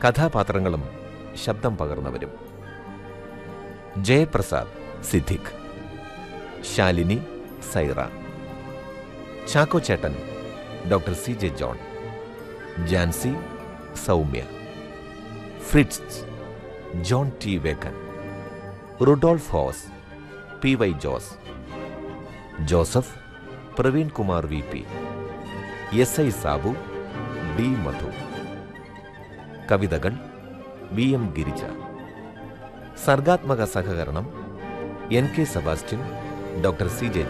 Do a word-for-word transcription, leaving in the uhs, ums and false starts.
കഥാപാത്രങ്ങളും ശബ്ദം പകർന്നവരും: ജയപ്രസാദ് സിദ്ദിഖ്, ശാലിനി സൈറ, ചാക്കോ ചേട്ടൻ doctor C J John, Jancy Soumya, Fritz John T vacant, Rudolf hose P Y Jose, Joseph Praveen Kumar V P, S I Sabu D മധു. കവിതകൾ V M Girija. സർഗാത്മക സഹകരണം N K Sebastian, doctor C J